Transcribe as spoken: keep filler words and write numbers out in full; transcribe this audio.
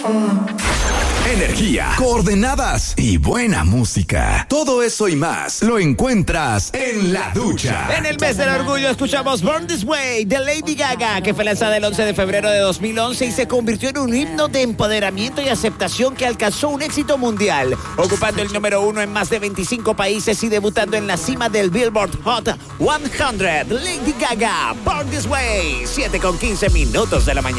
Energía, coordenadas y buena música. Todo eso y más lo encuentras en La Ducha. En el mes del orgullo escuchamos Born This Way de Lady Gaga, que fue lanzada el once de febrero de dos mil once y se convirtió en un himno de empoderamiento y aceptación que alcanzó un éxito mundial, ocupando el número uno en más de veinticinco países y debutando en la cima del Billboard Hot cien. Lady Gaga, Born This Way, siete con quince minutos de la mañana.